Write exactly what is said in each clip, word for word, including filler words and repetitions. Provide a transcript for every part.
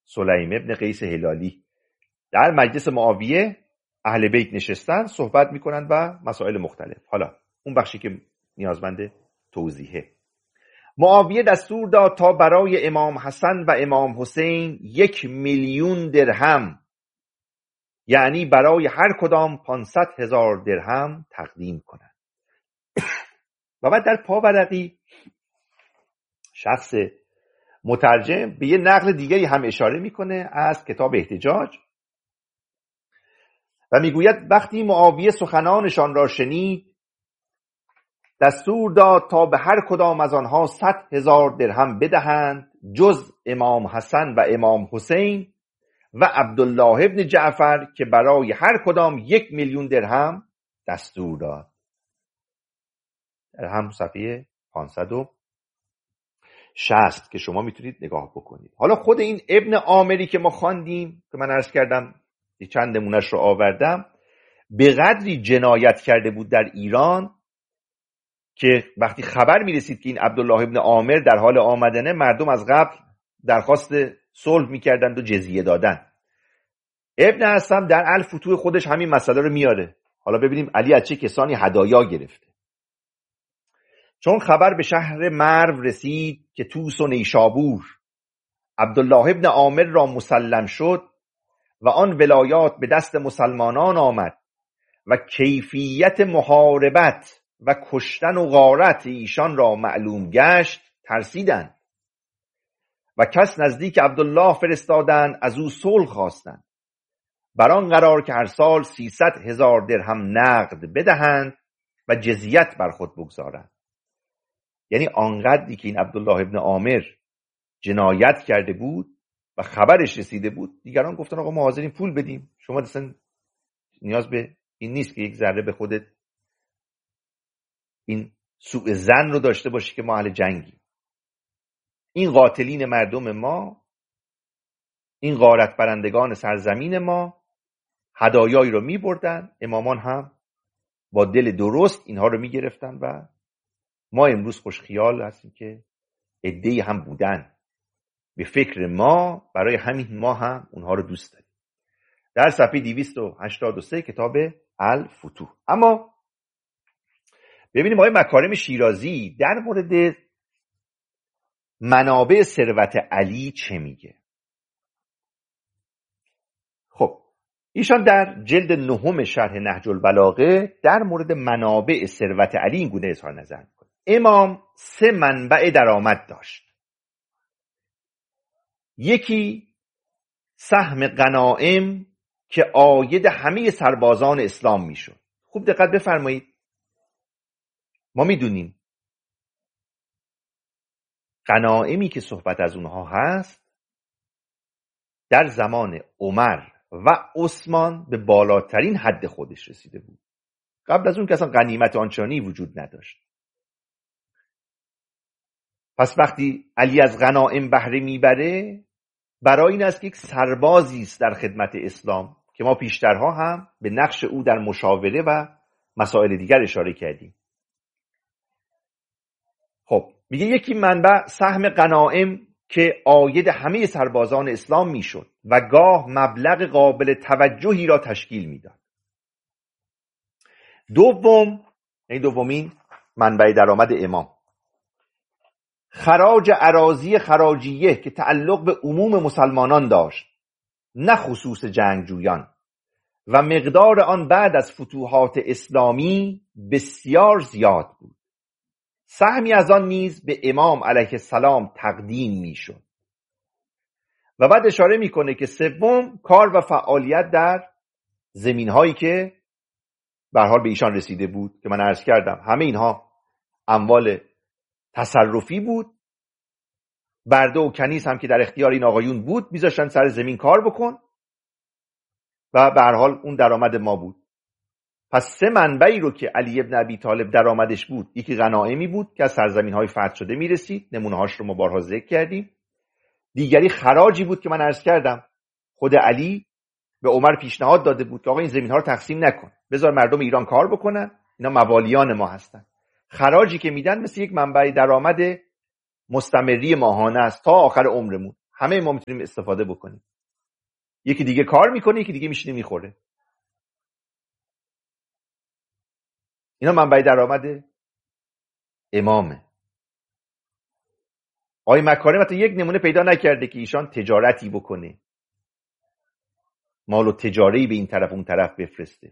سلیم ابن قیس هلالی در مجلس معاویه اهل بیت نشستن صحبت میکنن و مسائل مختلف. حالا اون بخشی که نیازمند توضیحه. معاویه دستور داد تا برای امام حسن و امام حسین یک میلیون درهم، یعنی برای هر کدام پانصد هزار درهم تقدیم کنند. و بعد در پاورقی شخص مترجم به یه نقل دیگری هم اشاره میکنه از کتاب احتجاج و میگوید وقتی معاویه سخنانشان را شنید دستور داد تا به هر کدام از آنها صد هزار درهم بدهند جز امام حسن و امام حسین و عبدالله ابن جعفر که برای هر کدام یک میلیون درهم دستور داد. در هم صفحه پانصد و شصت که شما میتونید نگاه بکنید. حالا خود این ابن عامری که ما خواندیم که من عرض کردم چند نمونش رو آوردم، به قدری جنایت کرده بود در ایران که وقتی خبر میرسید که این عبدالله ابن عامر در حال آمدنه، مردم از قبل درخواست صلح میکردند و جزیه دادن. ابن حسن در الفتوح خودش همین مسئله رو میاره. حالا ببینیم علی از چه کسانی هدایا گرفته. چون خبر به شهر مرو رسید که توس و نیشابور عبدالله ابن عامر را مسلم شد و آن ولایات به دست مسلمانان آمد و کیفیت محاربت و کشتن و غارت ایشان را معلوم گشت، ترسیدند و کس نزدیک عبدالله فرستادند از او صلح خواستند، بر آن قرار که هر سال سیصد هزار درهم نقد بدهند و جزیت بر خود بگذارند. یعنی آنقدری که این عبدالله ابن عامر جنایت کرده بود و خبرش رسیده بود، دیگران گفتن آقا ما حاضرین پول بدیم، شما اصلا نیاز به این نیست که یک ذره به خودت این سوء ظن رو داشته باشی که ما اهل جنگیم. این قاتلین مردم ما، این غارت برندگان سرزمین ما هدایایی رو می بردن، امامان هم با دل درست اینها رو می گرفتن و ما امروز خوش خیال هستیم که عده‌ای هم بودن به فکر ما، برای همین ما هم اونها رو دوست داریم. در صفحه دویست و هشتاد و سه کتاب الفتوح. اما ببینیم آقای مکارم شیرازی در مورد منابع ثروت علی چه میگه. خب ایشان در جلد نهم شرح نهج البلاغه در مورد منابع ثروت علی این گونه اظهار نظر میکنه. امام سه منبع درآمد داشت. یکی سهم غنایم که عاید همه سربازان اسلام میشد. خوب دقت بفرمایید. ما میدونیم غنایمی که صحبت از اونها هست در زمان عمر و عثمان به بالاترین حد خودش رسیده بود. قبل از اون که اصلا غنیمت آنچنانی وجود نداشت. پس وقتی علی از غنایم بهره میبره، برای این است که یک سربازی است در خدمت اسلام که ما پیشترها هم به نقش او در مشاوره و مسائل دیگر اشاره کردیم. خب میگه یکی منبع سهم غنایم که عاید همه سربازان اسلام میشد و گاه مبلغ قابل توجهی را تشکیل میداد. دوم، این دومین منبع درآمد امام، خراج اراضی خراجیه که تعلق به عموم مسلمانان داشت، نه خصوص جنگجویان، و مقدار آن بعد از فتوحات اسلامی بسیار زیاد بود. سهمی از آن نیز به امام علیه السلام تقدیم میشد. و بعد اشاره میکنه که سوم، کار و فعالیت در زمینهایی که به هر حال به ایشان رسیده بود که من عرض کردم همه اینها اموال تصرفی بود. برده و کنیز هم که در اختیار این آقایون بود میذاشتن سر زمین کار بکن و به هر حال اون درآمد ما بود. پس سه منبعی رو که علی ابن ابی طالب درآمدش بود، یکی غنایمی بود که از سرزمین‌های فتح شده میرسید، نمونه‌هاش رو ما بارها ذکر کردیم. دیگری خراجی بود که من عرض کردم خود علی به عمر پیشنهاد داده بود که آقا این زمین‌ها رو تقسیم نکن، بذار مردم ایران کار بکنن، اینا موالیان ما هستن. خراجی که میدن مثل یک منبع درآمد مستمری ماهانه است تا آخر عمرمون. همه ما میتونیم استفاده بکنیم. یکی دیگه کار میکنه، یکی دیگه میشینه میخوره. اینا منبع درآمد امامه. آقای مکارم حتی یک نمونه پیدا نکرده که ایشان تجارتی بکنه، مال و تجاری به این طرف اون طرف بفرسته.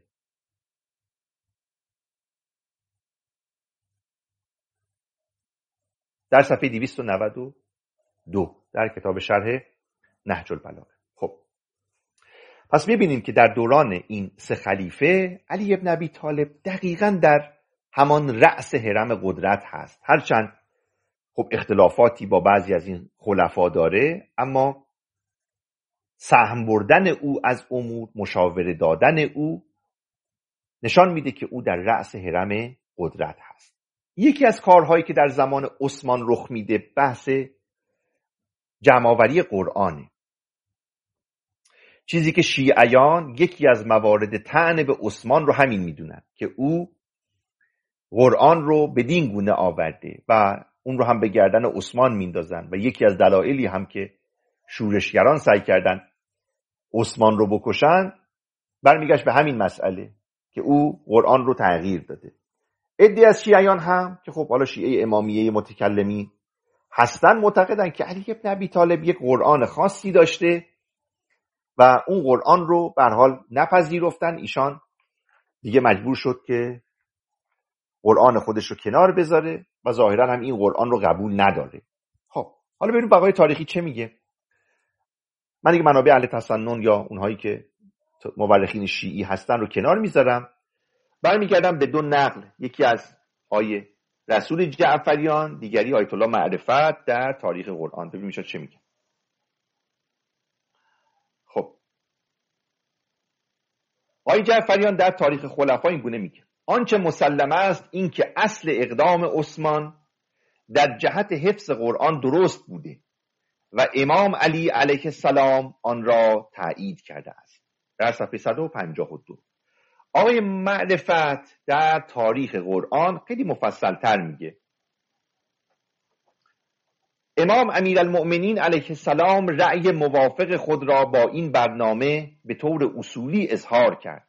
در صفحه دویست و نود و دو در کتاب شرح نهج البلاغه. خب پس میبینیم که در دوران این سه خلیفه علی ابن ابی طالب دقیقاً در همان رأس هرم قدرت هست. هرچند خب اختلافاتی با بعضی از این خلفا داره، اما سهم بردن او از امور، مشاوره دادن او نشان میده که او در رأس هرم قدرت هست. یکی از کارهایی که در زمان عثمان رخ میده بحث جمع‌آوری قرآنه. چیزی که شیعیان یکی از موارد طعن به عثمان رو همین میدونن که او قرآن رو بدین گونه آورده و اون رو هم به گردن عثمان میندازن و یکی از دلایلی هم که شورشگران سعی کردن عثمان رو بکشن برمیگشت به همین مسئله که او قرآن رو تغییر داده. عده‌ای از شیعیان هم که خب حالا شیعه امامیه متکلمی هستن معتقدن که علی ابن ابی طالب یک قرآن خاصی داشته و اون قرآن رو به هر حال نپذیرفتن. ایشان دیگه مجبور شد که قرآن خودش رو کنار بذاره و ظاهرا هم این قرآن رو قبول نداره. خب حالا ببینیم بقای تاریخی چه میگه. من دیگه منابع اهل تسنن یا اونهایی که مورخین شیعی هستن رو کنار میذارم، برمیگردم به دو نقل، یکی از آیه رسول جعفریان، دیگری آیت الله معرفت در تاریخ قرآن. ببینیم چه میگه. خب آیه جعفریان در تاریخ خلفا این گونه میگه: آنچه مسلم است این که اصل اقدام عثمان در جهت حفظ قرآن درست بوده و امام علی علیه السلام آن را تایید کرده است. در صفحه صد و پنجاه و دو. آقای معرفت در تاریخ قرآن خیلی مفصل تر میگه: امام امیرالمؤمنین علیه السلام رأی موافق خود را با این برنامه به طور اصولی اظهار کرد.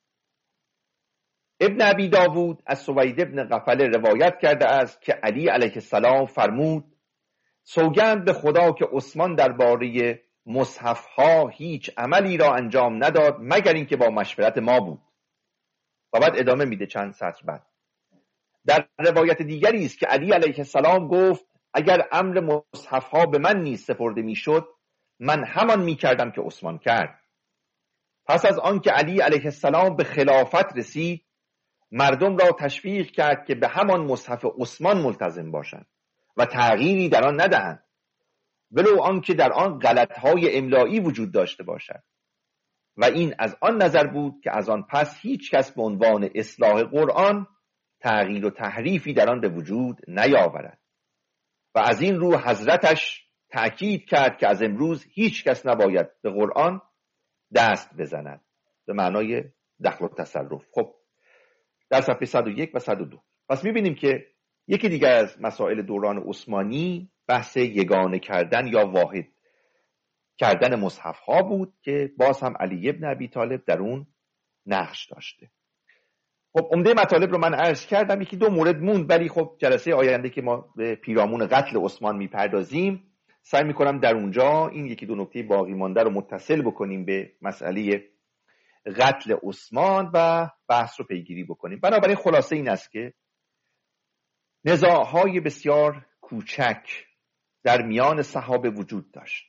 ابن ابی داوود از سوید ابن غفله روایت کرده است که علی علیه السلام فرمود: سوگند به خدا که عثمان درباره مصحف ها هیچ عملی را انجام نداد مگر اینکه با مشورت ما بود. و بعد ادامه میده چند سطر بعد. در روایت دیگری است که علی علیه السلام گفت: اگر امر مصحف ها به من نیز سپرده میشد من همان میکردم که عثمان کرد. پس از آن که علی علیه السلام به خلافت رسید مردم را تشویق کرد که به همان مصحف عثمان ملتزم باشند و تغییری در آن ندهند، ولو آنکه در آن غلط‌های املایی وجود داشته باشد. و این از آن نظر بود که از آن پس هیچ کس به عنوان اصلاح قرآن تغییر و تحریفی در آن به وجود نیاورد. و از این رو حضرتش تأکید کرد که از امروز هیچ کس نباید به قرآن دست بزند، به معنای دخل و تصرف. خب در صفحه صد و یک و صد و دو پس میبینیم که یکی دیگر از مسائل دوران عثمانی بحث یگانه کردن یا واحد کردن مصحف ها بود که باز هم علی ابن ابی طالب در اون نقش داشته. خب عمده مطالب رو من عرض کردم، یکی دو مورد موند، ولی خب جلسه آینده که ما به پیرامون قتل عثمان میپردازیم سعی میکنم در اونجا این یکی دو نکته باقی مانده رو متصل بکنیم به مسئله قتل عثمان و بحث رو پیگیری بکنیم. بنابراین خلاصه این است که نزاعهای بسیار کوچک در میان صحابه وجود داشت،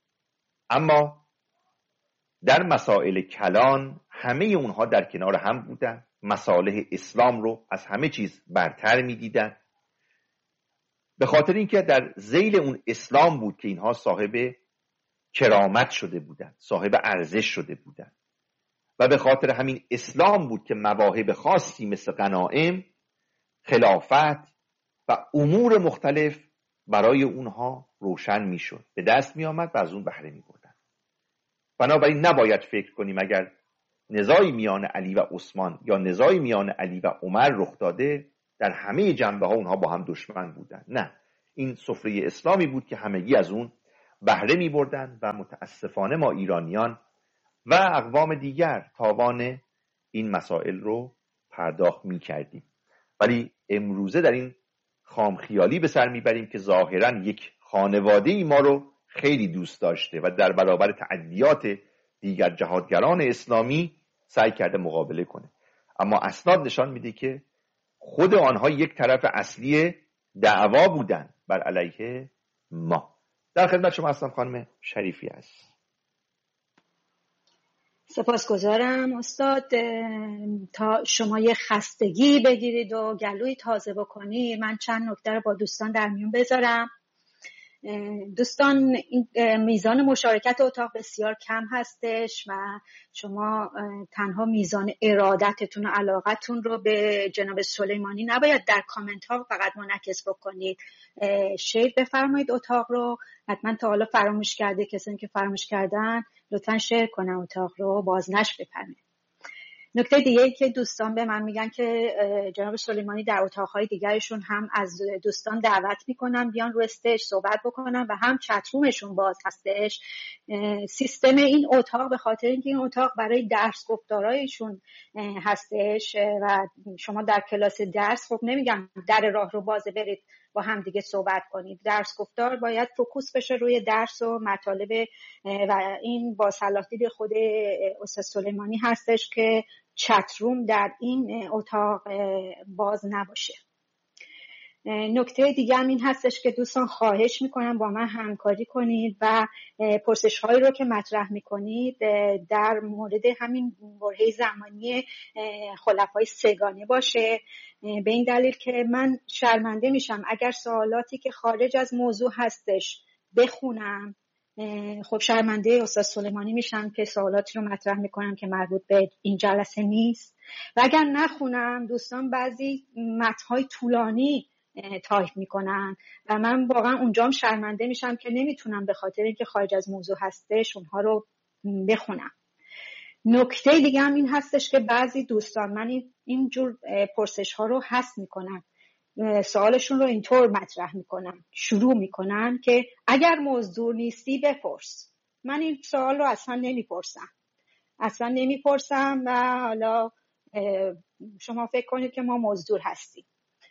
اما در مسائل کلان همه اونها در کنار هم بودن، مصالح اسلام رو از همه چیز برتر می دیدن، به خاطر اینکه در ذیل اون اسلام بود که اینها صاحب کرامت شده بودن، صاحب ارزش شده بودن، و به خاطر همین اسلام بود که مواهب خاصی مثل غنایم، خلافت و امور مختلف برای اونها روشن می شد، به دست می آمد و از اون بهره می بردن. بنابراین نباید فکر کنیم اگر نزاعی میان علی و عثمان یا نزاعی میان علی و عمر رخ داده در همه جنبه ها اونها با هم دشمن بودن. نه، این سفره اسلامی بود که همگی از اون بهره می بردن و متاسفانه ما ایرانیان و اقوام دیگر تاوان این مسائل رو پرداخت می کردیم. ولی امروزه در این خامخیالی به سر میبریم که ظاهراً یک خانواده ای ما رو خیلی دوست داشته و در برابر تعدیات دیگر جهادگران اسلامی سعی کرده مقابله کنه، اما اسناد نشان میده که خود آنها یک طرف اصلی دعوا بودن بر علیه ما. در خدمت شما هستم خانم شریفی هست. سپاسگزارم استاد. تا شما یه خستگی بگیرید و گلوی تازه بکنید، من چند نکته رو با دوستان در میون بذارم. دوستان، میزان مشارکت اتاق بسیار کم هستش و شما تنها میزان ارادتتون و علاقتون رو به جناب سلیمانی نباید در کامنت ها فقط منعکس بکنید، شیر بفرمایید اتاق رو. حتما تا حالا فراموش کرده کسانی که فراموش کردن لطفا شیر کنن اتاق رو، بازنشر بفرمایید. نکته دیگه ای که دوستان به من میگن که جناب سلیمانی در اتاقهای دیگرشون هم از دوستان دعوت میکنن بیان رو استیج صحبت بکنن و هم چترومشون باز هستش. سیستم این اتاق به خاطر اینکه این اتاق برای درس گفتارایشون هستش و شما در کلاس درس خب نمیگم در راه رو باز برید با هم دیگه صحبت کنید. درس گفتار باید فوکوس بشه روی درس و مطالب و این با صلاحیت خود استاد سلیمانی هستش که چتروم در این اتاق باز نباشه. نکته دیگه هم این هستش که دوستان خواهش میکنم با من همکاری کنید و پرسش هایی رو که مطرح میکنید در مورد همین برهه زمانی خلفای سگانه باشه، به این دلیل که من شرمنده میشم اگر سوالاتی که خارج از موضوع هستش بخونم. خب شرمنده استاد سلیمانی میشم که سوالاتی رو مطرح میکنم که مربوط به این جلسه نیست و اگر نخونم دوستان بعضی متن‌های طولانی تایپ میکنن و من واقعا اونجام شرمنده میشم که نمیتونم به خاطر اینکه خارج از موضوع هستش اونها رو بخونم. نکته دیگه هم این هستش که بعضی دوستان من این جور پرسش ها رو حذف میکنم، سوالشون رو اینطور مطرح میکنن، شروع میکنن که اگر مزدور نیستی بپرس. من این سوال رو اصلا نمیپرسم اصلا نمیپرسم و حالا شما فکر کنید که ما مزدور هستیم.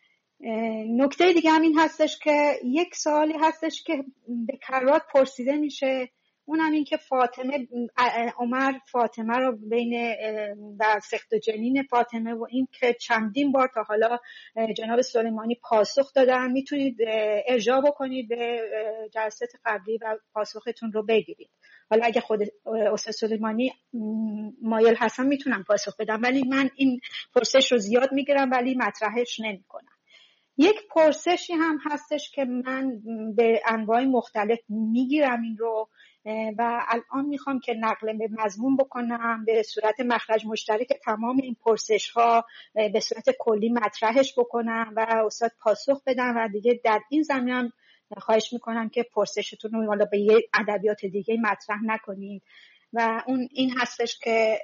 نکته دیگه هم این هستش که یک سوالی هستش که به کرات پرسیده میشه، اونم این که فاطمه عمر فاطمه رو بین در سخت و جنین فاطمه و این که چندین بار تا حالا جناب سلیمانی پاسخ دادن، میتونید ارجاع بکنید به جلسات قبلی و پاسختون رو بگیرید. حالا اگه خود استاد سلیمانی مایل هستن میتونم پاسخ بدم، ولی من این پرسش رو زیاد میگیرم ولی مطرحش نمیکنم. یک پرسشی هم هستش که من به انواع مختلف میگیرم این رو و الان میخوام که نقل به مضمون بکنم به صورت مخرج مشترک تمام این پرسش ها به صورت کلی مطرحش بکنم و استاد پاسخ بدن و دیگه در این زمینه هم خواهش میکنم که پرسشتون رو حالا به یه ادبیات دیگه مطرح نکنید و اون این هستش که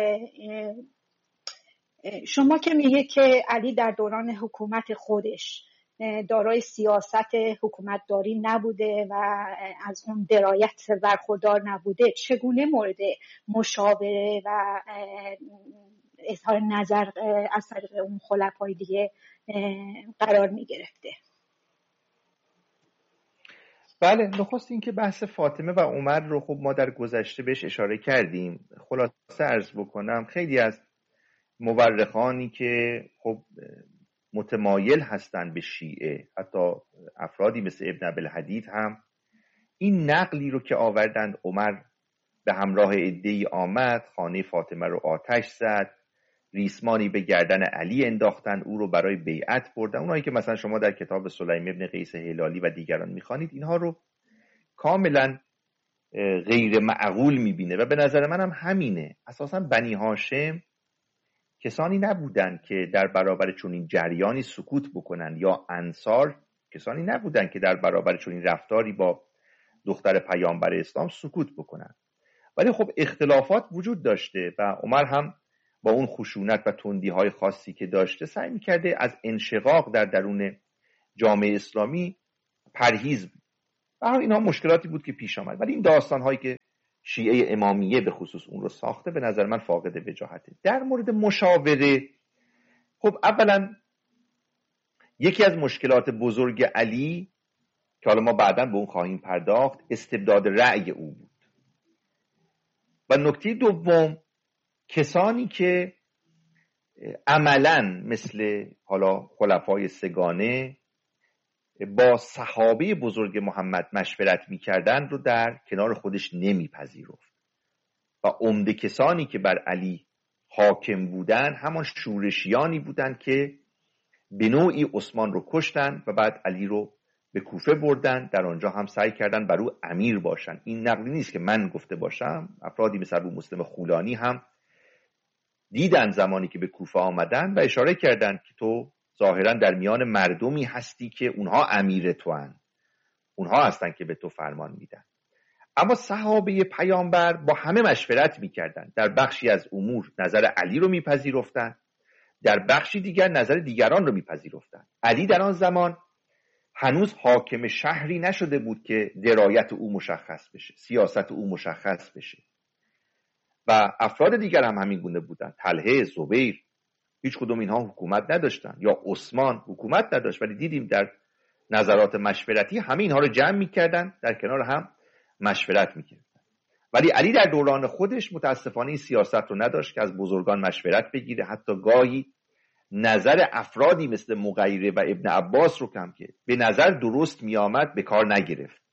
شما که میگه که علی در دوران حکومت خودش دارای سیاست حکومتداری نبوده و از اون درایت برخوردار نبوده، چگونه مورد مشاوره و اظهار نظر از طریق اون خلفای دیگه قرار میگرفته؟ بله، نخست این که بحث فاطمه و عمر رو خب ما در گذشته بهش اشاره کردیم. خلاصه عرض بکنم خیلی از مورخانی که خب متمایل هستند به شیعه، حتی افرادی مثل ابن ابوالحدید هم این نقلی رو که آوردند عمر به همراه عده‌ای آمد خانه فاطمه رو آتش زد، ریسمانی به گردن علی انداختن، او رو برای بیعت بردن، اونایی که مثلا شما در کتاب سلیم ابن قیس هلالی و دیگران میخوانید، اینها رو کاملا غیر معقول میبینه و به نظر من هم همینه. اساسا بنی هاشم کسانی نبودند که در برابر چنین جریانی سکوت بکنن، یا انصار کسانی نبودند که در برابر چنین رفتاری با دختر پیامبر اسلام سکوت بکنن. ولی خب اختلافات وجود داشته و عمر هم با اون خشونت و تندی‌های خاصی که داشته سعی می‌کرده از انشقاق در درون جامعه اسلامی پرهیز به هر حال اینها مشکلاتی بود که پیش آمد، ولی این داستان‌هایی که شیعه امامیه به خصوص اون رو ساخته به نظر من فاقد وجاهته. در مورد مشاوره، خب اولا یکی از مشکلات بزرگ علی که حالا ما بعداً به اون خواهیم پرداخت استبداد رأی او بود. و نکته دوم، کسانی که عملاً مثل حالا خلفای سگانه با صحابه بزرگ محمد مشورت می‌کردند رو در کنار خودش نمیپذیرفت و عمده کسانی که بر علی حاکم بودند همان شورشیانی بودند که به نوعی عثمان رو کشتن و بعد علی رو به کوفه بردن، در آنجا هم سعی کردن بر او امیر باشن. این نقلی نیست که من گفته باشم، افرادی مثل ابو مسلم خولانی هم دیدن زمانی که به کوفه آمدن و اشاره کردن که تو ظاهرا در میان مردمی هستی که اونها امیر تو هن. اونها هستن که به تو فرمان میدن. اما صحابه پیامبر با همه مشورت میکردن، در بخشی از امور نظر علی رو میپذیرفتن، در بخشی دیگر نظر دیگران رو میپذیرفتن. علی در آن زمان هنوز حاکم شهری نشده بود که درایت او مشخص بشه، سیاست او مشخص بشه و افراد دیگر هم همین گونه بودن. طلحه، زبیر، هیچ کدوم اینها حکومت نداشتن، یا عثمان حکومت نداشت، ولی دیدیم در نظرات مشورتی همه اینها رو جمع میکردن، در کنار هم مشورت میکردن. ولی علی در دوران خودش متاسفانه این سیاست رو نداشت که از بزرگان مشورت بگیره، حتی گاهی نظر افرادی مثل مغیره و ابن عباس رو کم که به نظر درست میآمد به کار نگرفت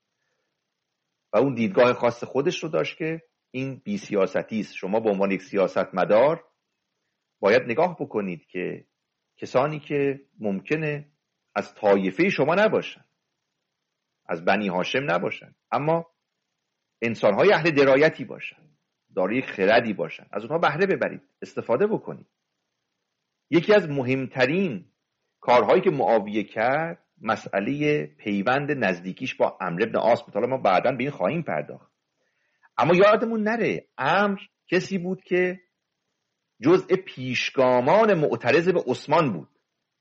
و اون دیدگاه خاص خودش رو داشت که این بی سیاستی است. شما به عنوان یک سیاستمدار باید نگاه بکنید که کسانی که ممکنه از طایفه شما نباشن، از بنی هاشم نباشن، اما انسان‌های اهل درایتی باشن، دارای خردی باشن، از اونها بهره ببرید، استفاده بکنید. یکی از مهمترین کارهایی که معاویه کرد مسئله پیوند نزدیکیش با عمرو بن عاص بود. حالا ما بعداً به این خواهیم پرداخت، اما یادمون نره عمرو کسی بود که جزء پیشگامان معترض به عثمان بود.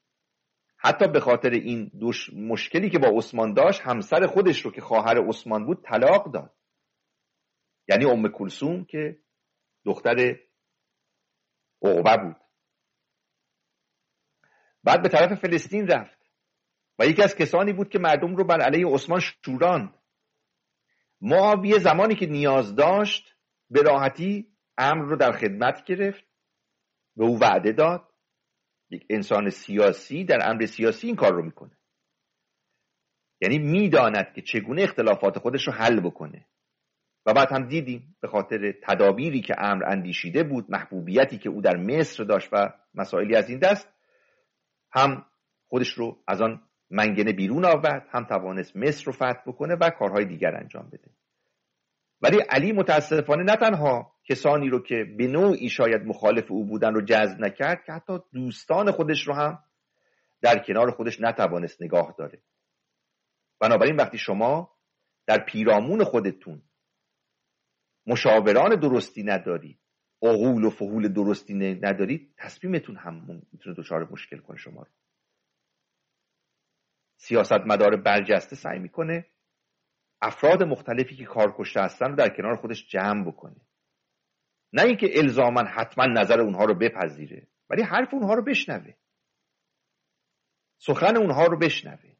حتی به خاطر این دوش مشکلی که با عثمان داشت همسر خودش رو که خواهر عثمان بود طلاق داد، یعنی ام کلثوم که دختر عقبه بود. بعد به طرف فلسطین رفت و یکی از کسانی بود که مردم رو بر علیه عثمان شوراند. معاویه زمانی که نیاز داشت به راحتی امر رو در خدمت گرفت، به او وعده داد. یک انسان سیاسی در امر سیاسی این کار رو میکنه، یعنی میداند که چگونه اختلافات خودش رو حل بکنه. و بعد هم دیدیم به خاطر تدابیری که امر اندیشیده بود، محبوبیتی که او در مصر داشت و مسائلی از این دست، هم خودش رو از آن منگنه بیرون آورد، هم توانست مصر رو فتح بکنه و کارهای دیگر انجام بده. ولی علی متاسفانه نه تنها کسانی رو که به نوعی شاید مخالف او بودن رو جذب نکرد، که حتی دوستان خودش رو هم در کنار خودش نتوانست نگاه داره. بنابراین وقتی شما در پیرامون خودتون مشاوران درستی ندارید، عقول و فحول درستی ندارید، تصمیمتون هم میتونه دچار مشکل کنه شما رو. سیاستمدار برجسته سعی میکنه افراد مختلفی که کارکشته هستن رو در کنار خودش جمع بکنه، نه اینکه الزاما حتما نظر اونها رو بپذیره، ولی حرف اونها رو بشنوه، سخن اونها رو بشنوه.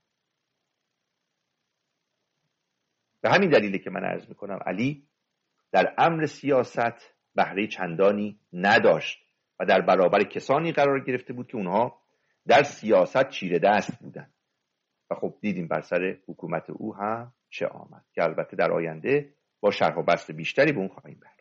به همین دلیله که من عرض میکنم علی در امر سیاست بهره چندانی نداشت و در برابر کسانی قرار گرفته بود که اونها در سیاست چیره دست بودن و خب دیدیم بر سر حکومت او هم چه آمد، که البته در آینده با شرح و بسط بیشتری به اون خواهیم پرداخت.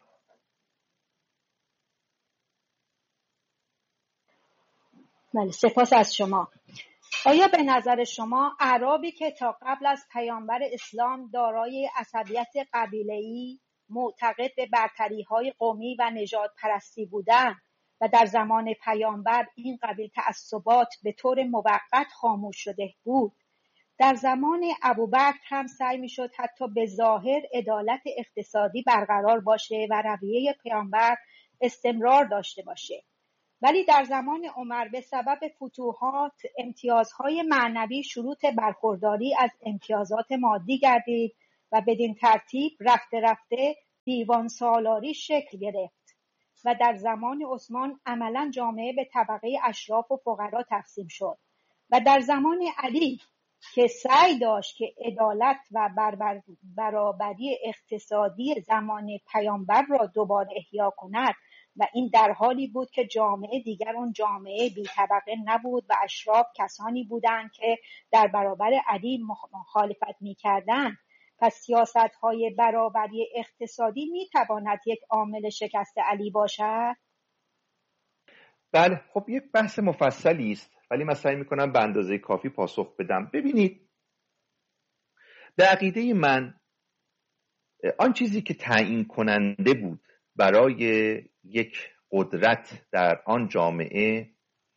بله، سپاس از شما. آیا به نظر شما اعرابی که تا قبل از پیامبر اسلام دارای عصبیت قبیله‌ای، معتقد به برتری‌های قومی و نژاد پرستی بودند و در زمان پیامبر این قبیل تعصبات به طور موقت خاموش شده بود، در زمان ابوبکر هم سعی می‌شد حتی به ظاهر عدالت اقتصادی برقرار باشه و رویه پیامبر استمرار داشته باشه، ولی در زمان عمر به سبب فتوحات امتیازهای معنوی شروط برخورداری از امتیازات مادی گردید و بدین ترتیب رفته رفته دیوان سالاری شکل گرفت و در زمان عثمان عملا جامعه به طبقه اشراف و فقرا تقسیم شد و در زمان علی که سعی داشت که عدالت و برابر برابری اقتصادی زمان پیامبر را دوباره احیا کند و این در حالی بود که جامعه دیگر اون جامعه بی طبقه نبود و اشراف کسانی بودند که در برابر علی مخالفت می‌کردند. پس سیاست‌های برابری اقتصادی می‌تواند یک عامل شکست علی باشد؟ بله، خب یک بحث مفصلی است، ولی من سعی می‌کنم به اندازه کافی پاسخ بدم. ببینید، به عقیده من آن چیزی که تعیین کننده بود برای یک قدرت در آن جامعه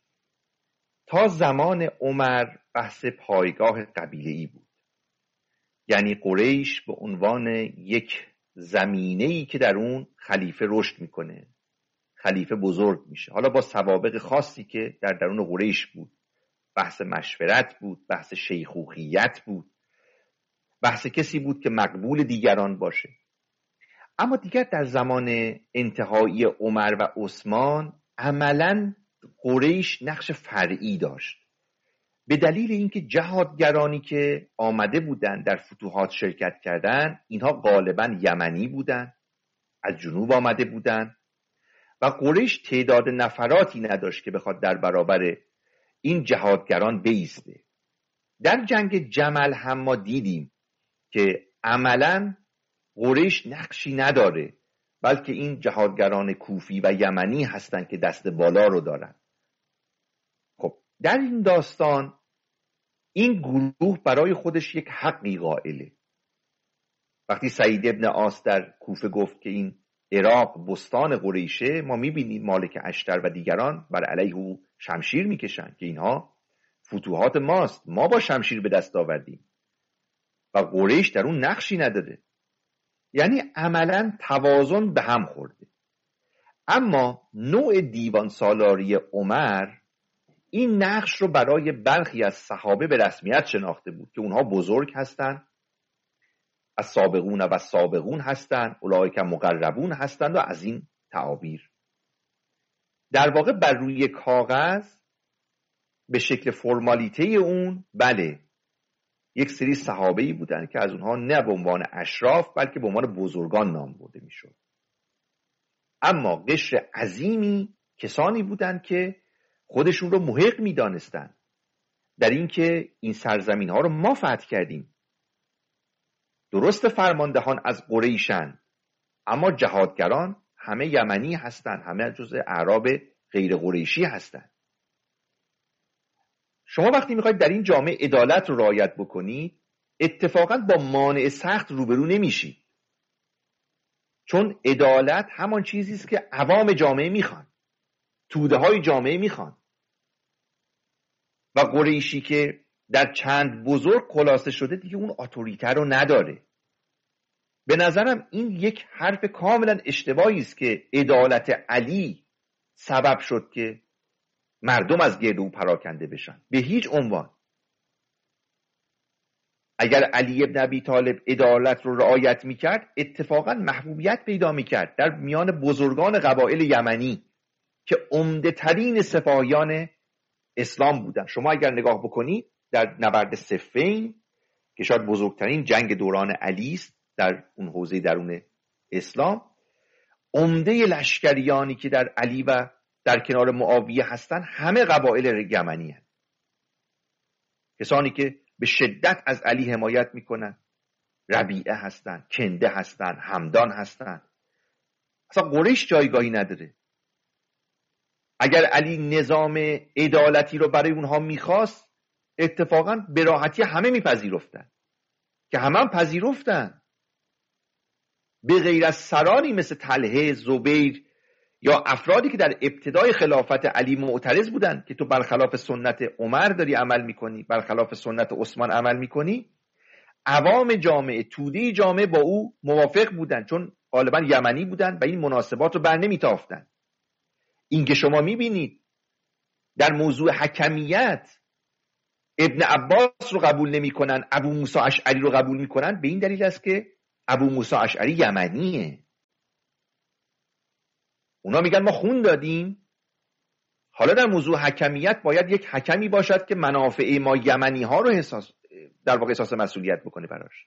تا زمان عمر بحث پایگاه قبیله‌ای بود. یعنی قریش به عنوان یک زمینه‌ای که در اون خلیفه رشد میکنه، خلیفه بزرگ میشه، حالا با سوابق خاصی که در درون قریش بود. بحث مشورت بود، بحث شیخوخیت بود، بحث کسی بود که مقبول دیگران باشه. اما دیگر در زمان انتهایی عمر و عثمان عملاً قریش نقش فرعی داشت، به دلیل اینکه جهادگرانی که آمده بودند در فتوحات شرکت کردن، اینها غالباً یمنی بودند، از جنوب آمده بودند و قریش تعداد نفراتی نداشت که بخواد در برابر این جهادگران بایسته. در جنگ جمل هم ما دیدیم که عملاً قریش نقشی نداره، بلکه این جهادگران کوفی و یمنی هستند که دست بالا رو دارن. خب در این داستان این گروه برای خودش یک حقی قائله. وقتی سعید ابن عاص در کوفه گفت که این عراق بستان قریشه، ما میبینیم مالک اشتر و دیگران بر علیه او شمشیر میکشن که اینها فتوحات ماست، ما با شمشیر به دست آوردیم و قریش در اون نقشی نداده. یعنی عملاً توازن به هم خورده. اما نوع دیوان سالاری عمر این نقش رو برای برخی از صحابه به رسمیت شناخته بود که اونها بزرگ هستند، از سابقون و سابقون هستند، اولئک مقربون هستند و از این تعابیر. در واقع بر روی کاغذ به شکل فرمالیته اون بله یک سری صحابه‌ای بودند که از اونها نه به عنوان اشراف بلکه به عنوان بزرگان نام برده میشد. اما قشر عظیمی کسانی بودند که خودشون رو محق میدانستند در اینکه این سرزمین ها رو ما فتح کردیم. درست فرماندهان از قریشن، اما جهادگران همه یمنی هستند، همه جزء اعراب غیر قریشی هستند. شما وقتی میخواید در این جامعه عدالت رو رعایت بکنید، اتفاقا با مانع سخت روبرو نمیشید، چون عدالت همان چیزی است که عوام جامعه میخوان، توده های جامعه میخوان. و قریشی که در چند بزرگ خلاصه شده دیگه اون اتوریته رو نداره. به نظرم این یک حرف کاملا اشتباهی است که عدالت علی سبب شد که مردم از گرد او پراکنده بشن. به هیچ عنوان. اگر علی ابن ابی طالب عدالت رو رعایت میکرد، اتفاقا محبوبیت پیدا میکرد در میان بزرگان قبایل یمنی که عمده ترین سپاهیان اسلام بودن. شما اگر نگاه بکنید در نبرد صفین که شاید بزرگترین جنگ دوران علی است در اون حوزه درون اسلام، عمده لشکریانی که در علی و در کنار معاویه هستن همه قبایل یمنی هستند. کسانی که به شدت از علی حمایت میکنن ربیعه هستن، کنده هستن، همدان هستن. اصلا قریش جایگاهی نداره. اگر علی نظام عدالتی رو برای اونها میخواست، اتفاقا به راحتی همه میپذیرفتن که همه هم پذیرفتن، به غیر از سرانی مثل طلحه، زبیر یا افرادی که در ابتدای خلافت علی معترض بودن که تو برخلاف سنت عمر داری عمل میکنی، برخلاف سنت عثمان عمل میکنی. عوام جامعه، توده جامعه با او موافق بودن، چون غالبا یمنی بودن و این مناسبات رو بر نمیتافتن. این که شما میبینید در موضوع حکمیت ابن عباس رو قبول نمیکنن، ابو موسی اشعری رو قبول میکنن، به این دلیل است که ابو موسی اشعری یمنیه. اونا میگن ما خون دادیم، حالا در موضوع حکمیت باید یک حکمی باشد که منافع ما یمنی ها رو احساس در واقع احساس مسئولیت بکنه براش.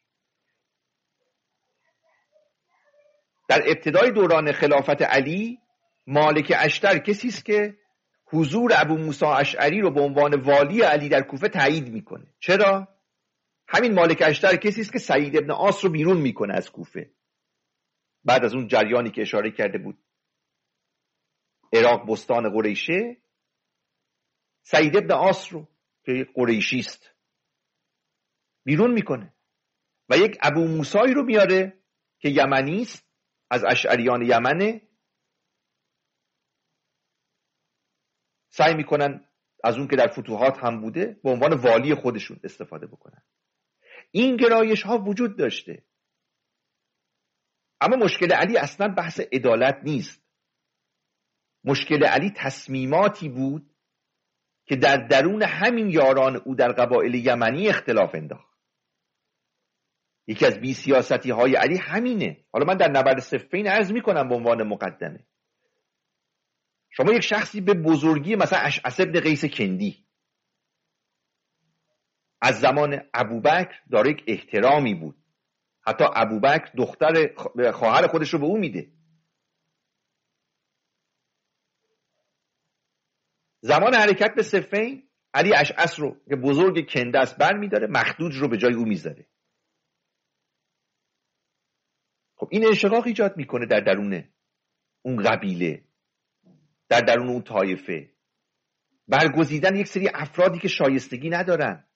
در ابتدای دوران خلافت علی مالک اشتر کسی است که حضور ابو موسی اشعری رو به عنوان والی علی در کوفه تایید میکنه. چرا؟ همین مالک اشتر کسی است که سعید ابن عاص رو بیرون میکنه از کوفه بعد از اون جریانی که اشاره کرده بود عراق بستان قریشه. سعید ابن عاص رو که قریشی است بیرون میکنه و یک ابو موسی رو میاره که یمنی است، از اشعریان یمنه. سعی میکنن از اون که در فتوحات هم بوده به عنوان والی خودشون استفاده بکنن. این گرایش ها وجود داشته، اما مشکل علی اصلا بحث عدالت نیست. مشکل علی تصمیماتی بود که در درون همین یاران او در قبایل یمنی اختلاف انداخت. یکی از بی سیاستی های علی همینه. حالا من در نبرد صفین عرض میکنم به عنوان مقدمه. شما یک شخصی به بزرگی مثلا اشعث ابن قیس کندی از زمان ابوبکر داره یک احترامی بود، حتی ابوبکر دختر خواهر خودش رو به او میده. زمان حرکت به صفین علی اشعث رو که بزرگ کنده است بر میداره، مخدوج رو به جای او میذاره. خب این انشقاق ایجاد میکنه در درون اون قبیله، در درون اون طایفه، برگزیدن یک سری افرادی که شایستگی ندارن،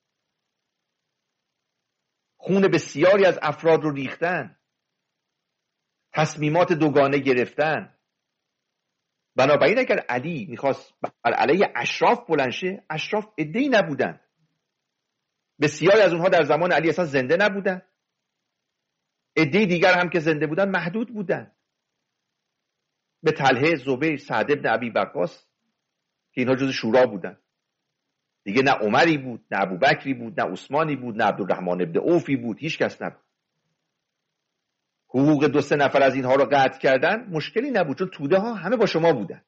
خون بسیاری از افراد رو ریختن، تصمیمات دوگانه گرفتن. بنابراین اگر علی میخواست بر علیه اشراف بلند شه، اشراف عده‌ای نبودن، بسیاری از اونها در زمان علی اصلا زنده نبودن، عده‌ای دیگر هم که زنده بودن محدود بودن به طلحه، زبیر، سعد ابن ابی وقاص که اینها جز شورا بودن دیگه. نه عمری بود، نه ابوبکری بود، نه عثمانی بود، نه عبدالرحمن ابن عوفی بود، هیچ کس نبود. حقوق دو سه نفر از اینها رو قطع کردن مشکلی نبود، چون توده ها همه با شما بودن.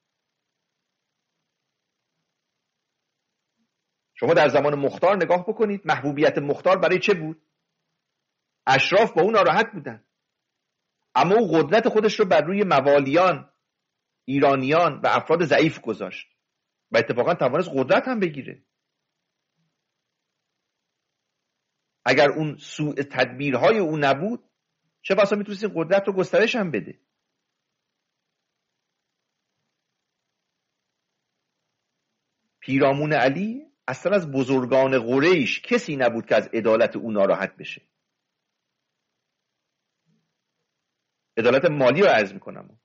شما در زمان مختار نگاه بکنید، محبوبیت مختار برای چه بود؟ اشراف با اون ناراحت بودن، اما او قدرت خودش رو بر روی موالیان، ایرانیان و افراد ضعیف گذاشت و اتفاقا توانست قدرت هم بگیره. اگر اون سوء تدبیرهای او نبود چه بسا میتونست این قدرت رو گسترش هم بده. پیرامون علی اصلا از بزرگان قریش کسی نبود که از عدالت او ناراحت بشه. عدالت مالی رو عرض میکنم،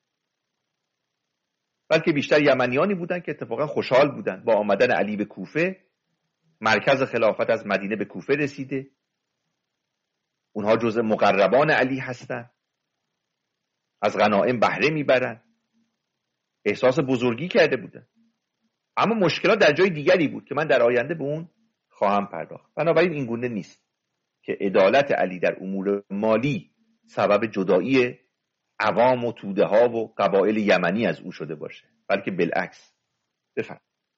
بلکه بیشتر یمنیانی بودن که اتفاقا خوشحال بودن با آمدن علی به کوفه. مرکز خلافت از مدینه به کوفه رسیده، اونها جزء مقربان علی هستن، از غنایم بهره میبرن، احساس بزرگی کرده بودن. اما مشکلات در جای دیگری بود که من در آینده به اون خواهم پرداخت. بنابراین این گونه نیست که عدالت علی در امور مالی سبب جدایی عوام و توده ها و قبایل یمنی از او شده باشه، بلکه بالعکس. بفرم.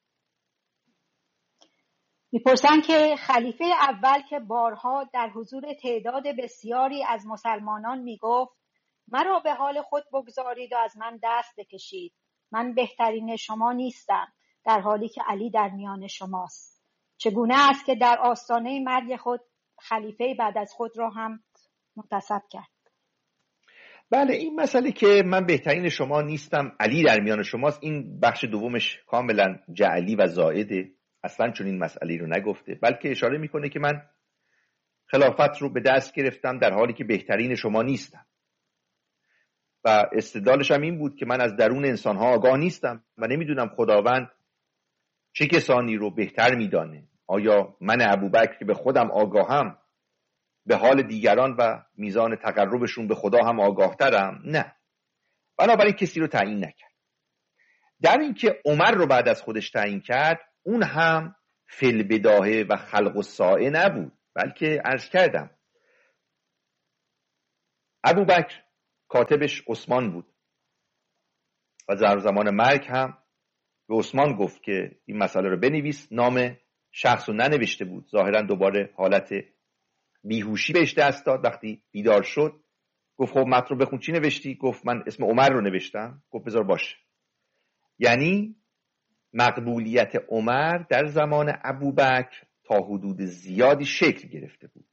میپرسن که خلیفه اول که بارها در حضور تعداد بسیاری از مسلمانان میگفت مرا به حال خود بگذارید و از من دست بکشید، من بهترین شما نیستم، در حالی که علی در میان شماست، چگونه است که در آستانه مرگ خود خلیفه بعد از خود را هم منتصب کرد؟ بله، این مسئله که من بهترین شما نیستم، علی در میان شماست، این بخش دومش کاملا جعلی و زائده. اصلا چون این مسئله رو نگفته، بلکه اشاره میکنه که من خلافت رو به دست گرفتم در حالی که بهترین شما نیستم و استدلالش هم این بود که من از درون انسانها آگاه نیستم و نمیدونم خداوند چه کسانی رو بهتر میدانه. آیا من ابوبکر که به خودم آگاهم به حال دیگران و میزان تقربشون به خدا هم آگاه ترم؟ نه. بنابراین کسی رو تعیین نکرد. در این که عمر رو بعد از خودش تعیین کرد، اون هم فی البداهه و خلق الساعه نبود، بلکه عرض کردم ابوبکر کاتبش عثمان بود و در زمان مرگ هم به عثمان گفت که این مسئله رو بنویس. نام شخص رو ننوشته بود، ظاهرا دوباره حالت بیهوشی بهش دست داد. وقتی بیدار شد گفت خب متن رو بخون، چی نوشتی؟ گفت من اسم عمر رو نوشتم. گفت بذار باشه. یعنی مقبولیت عمر در زمان ابوبکر تا حدود زیادی شکل گرفته بود.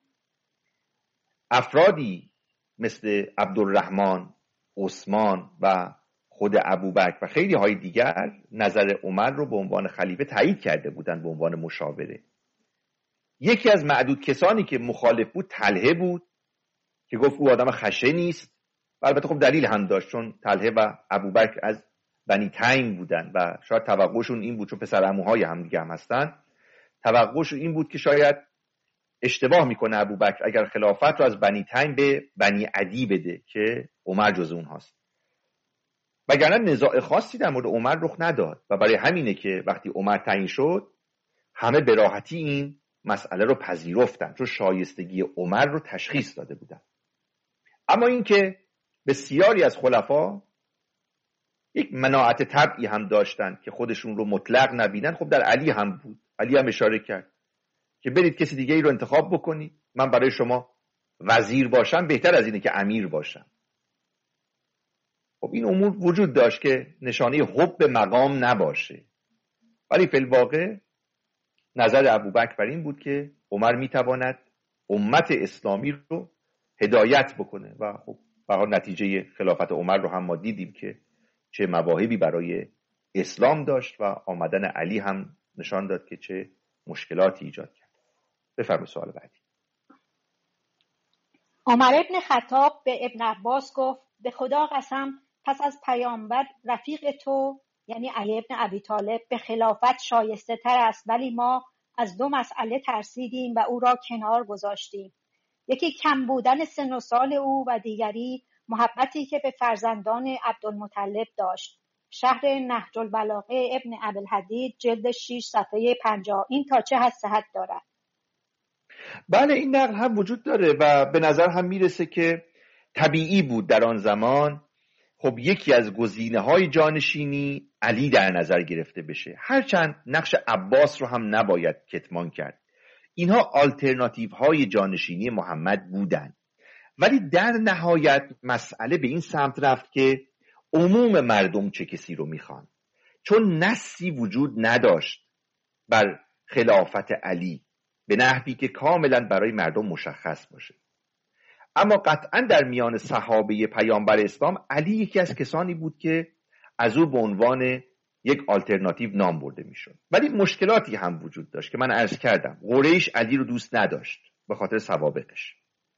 افرادی مثل عبدالرحمن، عثمان و خود ابوبکر و خیلی های دیگر نظر عمر رو به عنوان خلیفه تایید کرده بودند به عنوان مشاوره. یکی از معدود کسانی که مخالف بود طلحه بود که گفت او آدم خشنی است. و البته خب دلیل هم داشت، چون طلحه و ابوبکر از بنی تیم بودن و شاید توقعشون این بود، چون پسر عموهای هم دیگه هم هستن، توقعشون این بود که شاید اشتباه میکنه ابوبکر اگر خلافت رو از بنی تیم به بنی عدی بده که عمر جز اونهاست. وگرنه نزاع خاصی در مورد عمر رخ نداد و برای همینه که وقتی عمر تعیین شد همه به راحتی این مسئله رو پذیرفتن، چون شایستگی عمر رو تشخیص داده بودن. اما اینکه بسیاری از خلفا یک مناعت طبعی هم داشتن که خودشون رو مطلق نبینن، خب در علی هم بود. علی هم اشاره کرد که برید کسی دیگه ای رو انتخاب بکنید، من برای شما وزیر باشم بهتر از اینه که امیر باشم. خب این امور وجود داشت که نشانه حب مقام نباشه، ولی فی الواقع نظر ابوبکر بر این بود که عمر میتواند امت اسلامی رو هدایت بکنه و خب به هر نتیجه خلافت عمر رو هم ما دیدیم که چه مواهبی برای اسلام داشت و آمدن علی هم نشان داد که چه مشکلاتی ایجاد کرد. بفرمایید سوال بعدی. عمر ابن خطاب به ابن عباس گفت به خدا قسم پس از پیامبر رفیق تو یعنی علی ابن ابی طالب به خلافت شایسته تر است، ولی ما از دو مسئله ترسیدیم و او را کنار گذاشتیم. یکی کم بودن سن و سال او و دیگری محبتی که به فرزندان عبدالمطلب داشت. شهر نهج البلاغه ابن ابوالحدید جلد شش صفحه پنجاه. این تا چه حد صحت دارد؟ بله این نقل هم وجود داره و به نظر هم میرسه که طبیعی بود در آن زمان خب یکی از گزینه‌های جانشینی علی در نظر گرفته بشه، هرچند نقش عباس رو هم نباید کتمان کرد. اینها آلترناتیو های جانشینی محمد بودند، ولی در نهایت مسئله به این سمت رفت که عموم مردم چه کسی رو میخوان، چون نصی وجود نداشت بر خلافت علی به نحوی که کاملا برای مردم مشخص باشه. اما قطعا در میان صحابه پیامبر اسلام علی یکی از کسانی بود که از او به عنوان یک آلترناتیو نام برده میشد. ولی مشکلاتی هم وجود داشت که من عرض کردم. قریش علی رو دوست نداشت به خاطر سوابقش.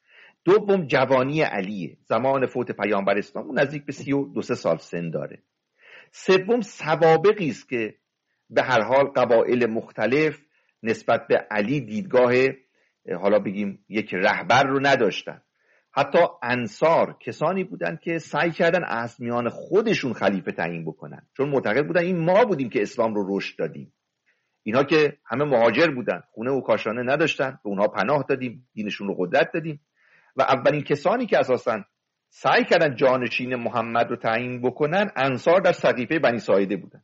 دوم جوانی علیه، زمان فوت پیامبر اسلام اون نزدیک به سی و دو سه سال سن داره. سوم سوابقی است که به هر حال قبایل مختلف نسبت به علی دیدگاه حالا بگیم یک رهبر رو نداشتن. حتی انصار کسانی بودند که سعی کردن از میان خودشون خلیفه تعیین بکنن، چون معتقد بودن این ما بودیم که اسلام رو رشد دادیم. اینا که همه مهاجر بودن، خونه و کاشانه نداشتن، به اونها پناه دادیم، دینشون رو قدرت دادیم. و اولین کسانی که اساساً سعی کردن جانشین محمد رو تعیین بکنن انصار در سقیفه بنی ساعده بودن.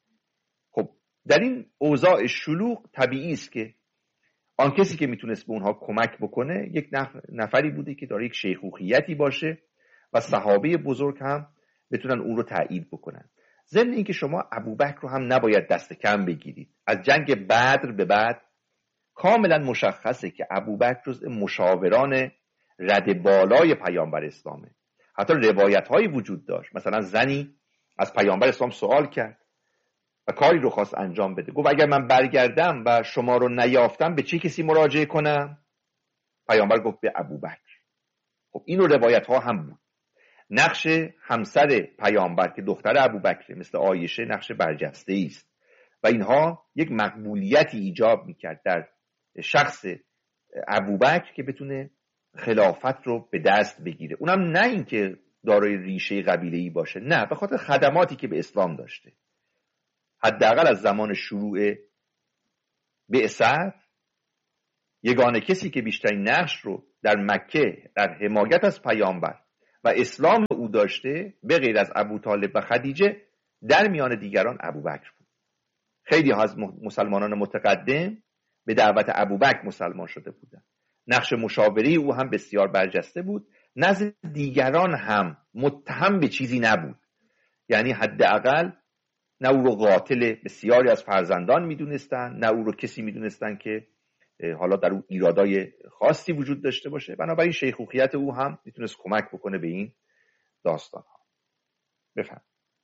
خب در این اوضاع شلوغ طبیعی است که آن کسی که میتونست به اونها کمک بکنه یک نفری بوده که داره یک شیخوخیتی باشه و صحابه بزرگ هم بتونن اون رو تایید بکنن. ضمن اینکه شما ابوبکر رو هم نباید دست کم بگیرید. از جنگ بدر به بعد کاملا مشخصه که ابوبکر جزء مشاوران رد بالای پیامبر اسلامه. حتی روایت هایی وجود داشت، مثلا زنی از پیامبر اسلام سوال کرد و کاری رو خواست انجام بده، گفت اگر من برگردم و شما رو نیافتم به چه کسی مراجعه کنم؟ پیامبر گفت به ابوبکر. خب این رو روایت ها هم بود. نقش همسر پیامبر که دختر ابوبکر مثل عایشه نقش برجسته است و اینها یک مقبولیتی ایجاب میکرد در شخص ابوبکر که بتونه خلافت رو به دست بگیره. اونم نه این که دارای ریشه قبیله‌ای باشه، نه، به خاطر خدماتی که به اسلام داشته. حداقل از زمان شروع بعثت یگانه کسی که بیشترین نقش رو در مکه در حمایت از پیامبر و اسلام او داشته به غیر از ابو طالب و خدیجه در میان دیگران ابوبکر بود. خیلی از مسلمانان متقدم به دعوت ابوبکر مسلمان شده بودند. نقش مشاوره او هم بسیار برجسته بود. نزد دیگران هم متهم به چیزی نبود، یعنی حداقل نه او رو قاتل بسیاری از فرزندان میدونستن، نه او رو کسی میدونستن که حالا در اون ایرادای خاصی وجود داشته باشه. بنابراین شیخوخیت او هم میتونست کمک بکنه به این داستان ها. بفهم.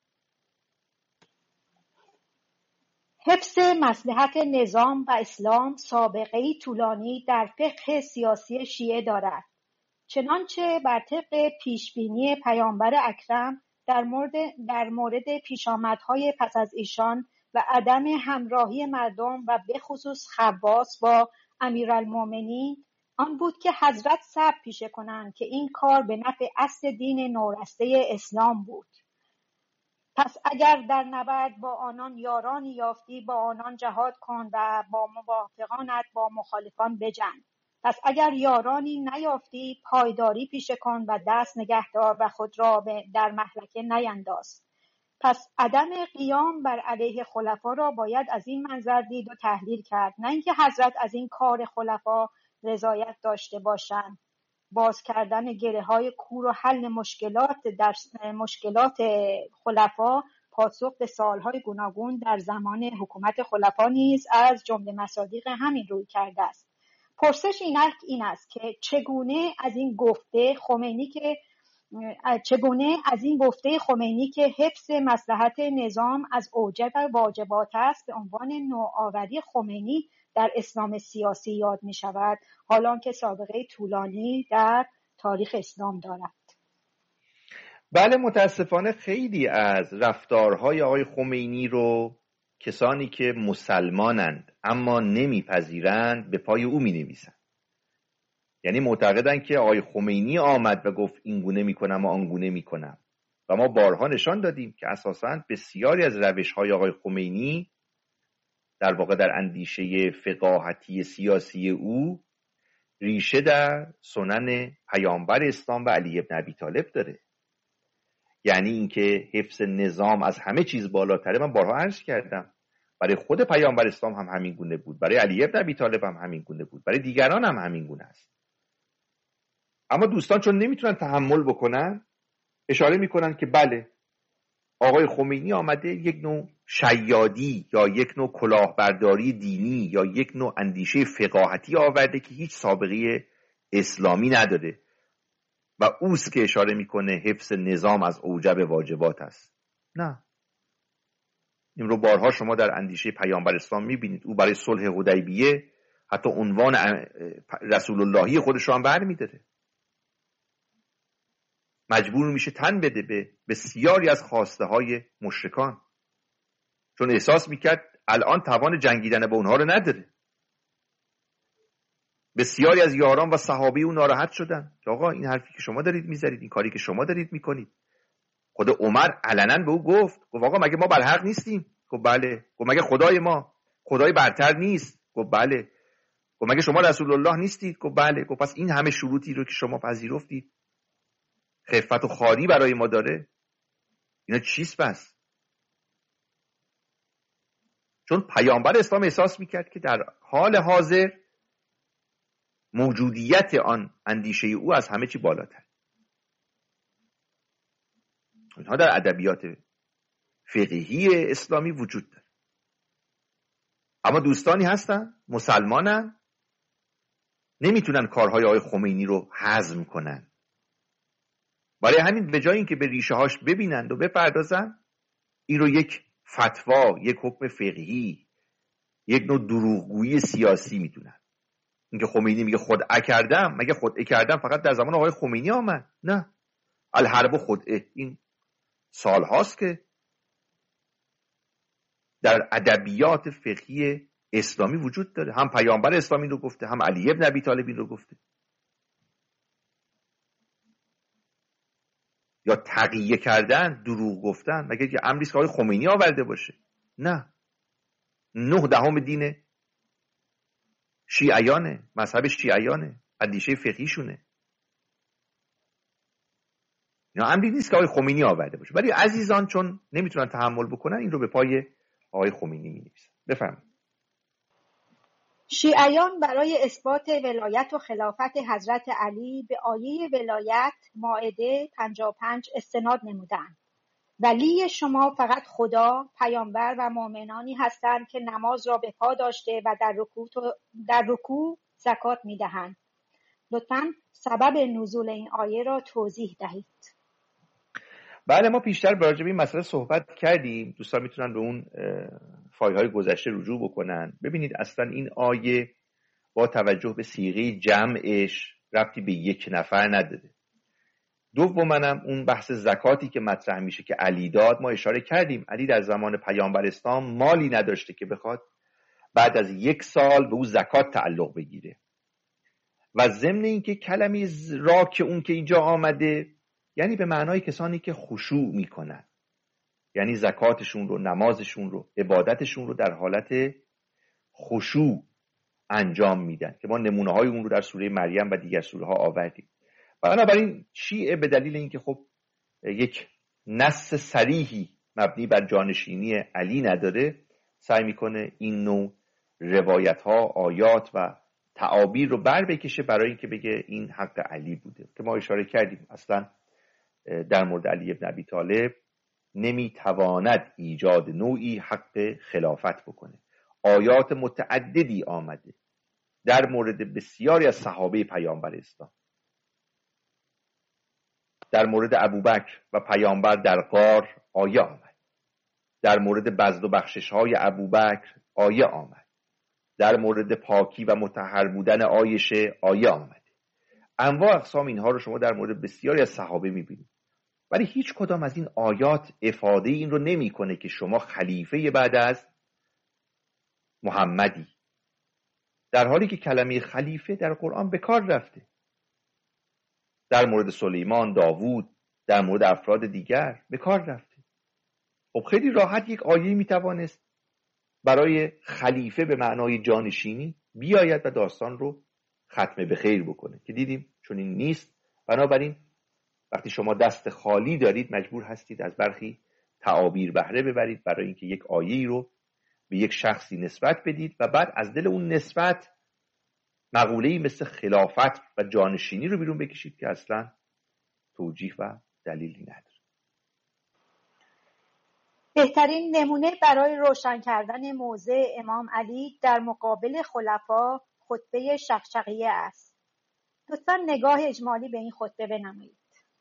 حفظ مصلحت نظام و اسلام سابقه‌ای طولانی در فقه سیاسی شیعه دارد، چنانچه بر طبق پیشبینی پیامبر اکرم در مورد در مورد پیشامدهای پس از ایشان و عدم همراهی مردم و به خصوص خواص با امیرالمومنین آن بود که حضرت صبر پیشه کنند که این کار به نفع اصل دین نورسته اسلام بود. پس اگر در نبرد با آنان یارانی یافتی با آنان جهاد کن و با موافقانت با مخالفان بجنگ. پس اگر یارانی نیافتی پایداری پیشه کن و دست نگهدار و خود را در مهلکه نینداز. پس عدم قیام بر علیه خلفا را باید از این منظر دید و تحلیل کرد، نه اینکه حضرت از این کار خلفا رضایت داشته باشند. باز کردن گره های کور و حل مشکلات در مشکلات خلفا پاسخ به سالهای گوناگون در زمان حکومت خلفا نیز از جمله مصادیق همین روی کرده است. پرسش اینک این است که چگونه از این گفته خمینی که چگونه از این گفته خمینی که حفظ مصلحت نظام از اوجب واجبات است به عنوان نوآوری خمینی در اسلام سیاسی یاد می شود، حالان که سابقه طولانی در تاریخ اسلام دارد. بله، متاسفانه خیلی از رفتارهای آقای خمینی رو کسانی که مسلمانند اما نمیپذیرند به پای او می نویسند. یعنی معتقدند که آقای خمینی آمد و گفت این گونه میکنم و آن گونه میکنم، و ما بارها نشان دادیم که اساساً بسیاری از روش‌های آقای خمینی در واقع در اندیشه فقاهتی سیاسی او ریشه در سنن پیامبر اسلام و علی ابن ابی طالب داره. یعنی اینکه حفظ نظام از همه چیز بالاتره. من بارها عرض کردم برای خود پیامبر اسلام هم همین گونه بود، برای علی ابن ابی طالب هم همین گونه بود، برای دیگران هم همین گونه است. اما دوستان چون نمیتونن تحمل بکنن اشاره میکنن که بله، آقای خمینی آمده یک نوع شیادی یا یک نوع کلاهبرداری دینی یا یک نوع اندیشه فقاهتی آورده که هیچ سابقه اسلامی نداره و اوست که اشاره میکنه حفظ نظام از اوجب واجبات است. نه، این رو بارها شما در اندیشه پیامبر اسلام میبینید. او برای صلح حدیبیه حتی عنوان رسول اللهی خودش رو هم برمی‌داره. مجبور میشه تن بده به بسیاری از خواسته های مشرکان، چون احساس میکرد الان توان جنگیدن با اونها رو نداره. بسیاری از یاران و صحابه اون ناراحت شدن که آقا این حرفی که شما دارید میزنید، این کاری که شما دارید میکنید. خود عمر علنا به او گفت گفت آقا مگه ما بر حق نیستیم؟ گفت بله. گفت مگه خدای ما خدای برتر نیست؟ گفت بله. گفت مگه شما رسول الله نیستید؟ گفت بله. گفت پس این همه شروطی رو که شما پذیرفتید خفت و خاری برای ما داره، اینا چیست بس؟ چون پیامبر اسلام احساس میکرد که در حال حاضر موجودیت آن اندیشه او از همه چی بالاتر. اینها در ادبیات فقهی اسلامی وجود داره. اما دوستانی هستن مسلمانن نمیتونن کارهای آقای خمینی رو هضم کنن. برای همین به جای اینکه به ریشه هاش ببینند و بپردازن، این رو یک فتوا، یک حکم فقهی، یک نوع دروغگویی سیاسی میدونن. اینکه خمینی میگه خدعه کردم، مگه خدعه کردم فقط در زمان آقای خمینی آمد؟ نه، الحرب خدعه این سال هاست که در ادبیات فقهی اسلامی وجود داره. هم پیامبر اسلامی رو گفته، هم علی ابن ابی طالب این رو گفته. یا تقیه کردن، دروغ گفتن، مگه که امری که آقای خمینی آورده باشه؟ نه، نه دهم دین شیعیانه، مذهب شیعیانه، اندیشه فقهیشونه. نه امری نیست که آقای خمینی آورده باشه، ولی عزیزان چون نمیتونن تحمل بکنن این رو به پای آقای خمینی می‌نویسن. بفرمایید. شیعیان برای اثبات ولایت و خلافت حضرت علی به آیه ولایت مائده پنجاه و پنج استناد نمودند. ولی شما فقط خدا، پیامبر و مؤمنانی هستند که نماز را به پا داشته و در رکوع در رکوع زکات می‌دهند. لطفاً سبب نزول این آیه را توضیح دهید. بله، ما پیشتر راجع به این مسئله صحبت کردیم. دوستان میتونن به اون فایل های گذشته رجوع بکنن. ببینید اصلا این آیه با توجه به صیغه جمعش ربطی به یک نفر نداره. دوماً هم اون بحث زکاتی که مطرح میشه که علی داد، ما اشاره کردیم علی در زمان پیامبر اسلام مالی نداشته که بخواد بعد از یک سال به اون زکات تعلق بگیره. و ضمن اینکه کلمه را که اون که اینجا آمده یعنی به معنای کسانی که خشوع میکنن، یعنی زکاتشون رو، نمازشون رو، عبادتشون رو در حالت خشوع انجام میدن که ما نمونه های اون رو در سوره مریم و دیگر سوره ها آوردیم. بنابراین شیعه به دلیل اینکه خب یک نص صریحی مبنی بر جانشینی علی نداره، سعی میکنه این نوع روایت ها، آیات و تعابیر رو بر بکشه برای اینکه بگه این حق علی بوده، که ما اشاره کردیم اصلا در مورد علی بن ابی طالب نمیتواند ایجاد نوعی حق خلافت بکنه. آیات متعددی آمده در مورد بسیاری از صحابه پیامبر اسلام، در مورد ابوبکر و پیامبر در غار آیه آمد، در مورد بذل و بخشش های ابوبکر آیه آمد، در مورد پاکی و مطهر بودن عایشه آیه آمده. انواع اقسام اینها رو شما در مورد بسیاری از صحابه میبینید، ولی هیچ کدام از این آیات افاده این رو نمی کنه که شما خلیفه بعد از محمدی، در حالی که کلمه خلیفه در قرآن به کار رفته در مورد سلیمان، داوود، در مورد افراد دیگر به کار رفته. خب خیلی راحت یک آیه میتوانست برای خلیفه به معنای جانشینی بیاید و داستان رو ختم به خیر بکنه، که دیدیم چون این نیست. بنابراین وقتی شما دست خالی دارید مجبور هستید از برخی تعابیر بهره ببرید برای اینکه یک آیه‌ای رو به یک شخصی نسبت بدید و بعد از دل اون نسبت مقوله‌ای مثل خلافت و جانشینی رو بیرون بکشید که اصلا توجیه و دلیلی نداره. بهترین نمونه برای روشن کردن موضع امام علی در مقابل خلفا خطبه شقشقیه است. لطفاً نگاه اجمالی به این خطبه بنمایید.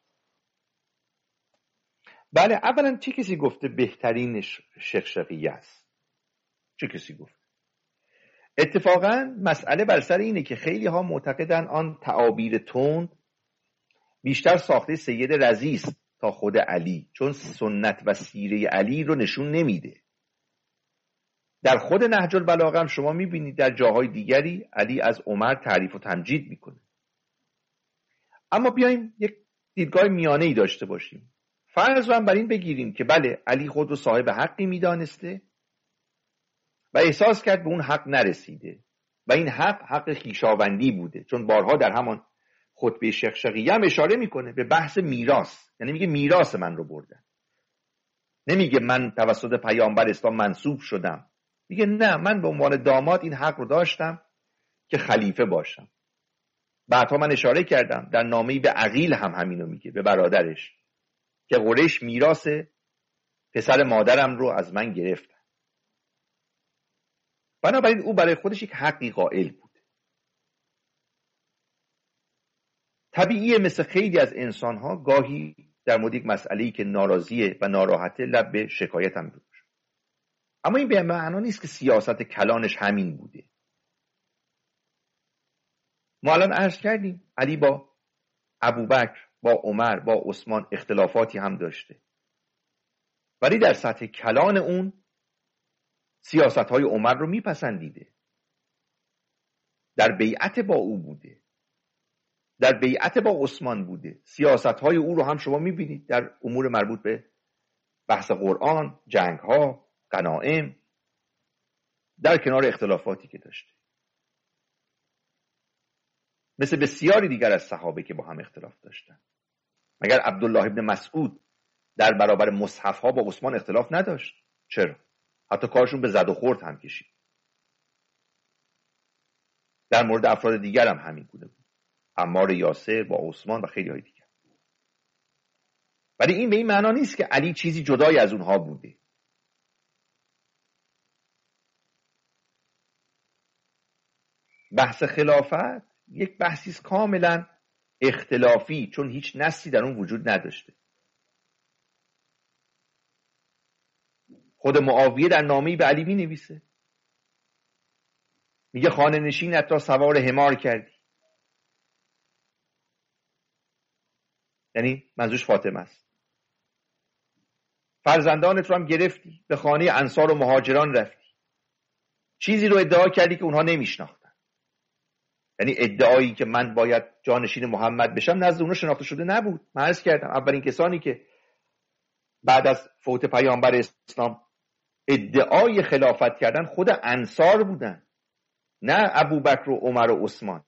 بله، اولا چه کسی گفته بهترین شقشقیه است؟ چه کسی گفته؟ اتفاقا مسئله بر سر اینه که خیلی ها معتقدن آن تعابیر تند بیشتر ساخته سید رضی است تا خود علی، چون سنت و سیره علی رو نشون نمیده. در خود نهج البلاغه هم شما میبینید در جاهای دیگری علی از عمر تعریف و تمجید میکنه. اما بیایم یک دیدگاه میانه‌ای داشته باشیم. فرض رو هم بر این بگیریم که بله علی خود رو صاحب حقی میدانسته و احساس کرد به اون حق نرسیده و این حق حق خویشاوندی بوده، چون بارها در همان خطبه شقشقیه هم اشاره میکنه به بحث میراث، یعنی میگه میراث من رو بردن. نمیگه من توسط پیامبر اسلام منصوب شدم، میگه نه، من به عنوان داماد این حق رو داشتم که خلیفه باشم. بعدها من اشاره کردم در نامه‌ای به عقیل هم همینو میگه، به برادرش، که قریش میراث پسر مادرم رو از من گرفتن. بنابراین او برای خودش یک حقی قائل بود. طبیعیه مثل خیلی از انسان‌ها گاهی در مورد یک مسئله‌ای که ناراضیه و ناراحته لب به شکایت هم بگذاره. اما این به معنا نیست که سیاست کلانش همین بوده. ما الان عرض کردیم علی با ابوبکر، با عمر، با عثمان اختلافاتی هم داشته، ولی در سطح کلان اون سیاست‌های عمر رو میپسندیده، در بیعت با او بوده، در بیعت با عثمان بوده. سیاست‌های او رو هم شما می‌بینید در امور مربوط به بحث قرآن، جنگ‌ها، غنایم، در کنار اختلافاتی که داشته. مثل بسیاری دیگر از صحابه که با هم اختلاف داشتن. مگر عبدالله ابن مسعود در برابر مصحف‌ها با عثمان اختلاف نداشت؟ چرا؟ حتی کارشون به زد و خورد هم کشید. در مورد افراد دیگر هم همین گونه بود. عمار یاسر با عثمان و خیلی های دیگر. ولی این به این معنا نیست که علی چیزی جدای از اونها بوده. بحث خلافت یک بحثی است کاملا اختلافی، چون هیچ نصی در اون وجود نداشته. خود معاویه در نامه‌ای به علی می‌نویسه، میگه خانه نشینت را سوار حمار کردی، یعنی منظورش فاطمه است. فرزندانت رو هم گرفتی، به خانه انصار و مهاجران رفتی، چیزی رو ادعا کردی که اونها نمیشناختن. یعنی ادعایی که من باید جانشین محمد بشم نزد اونها شناخته شده نبود. من عرض کردم اولین کسانی که بعد از فوت پیامبر اسلام ادعای خلافت کردن خود انصار بودن، نه ابوبکر و عمر و عثمان.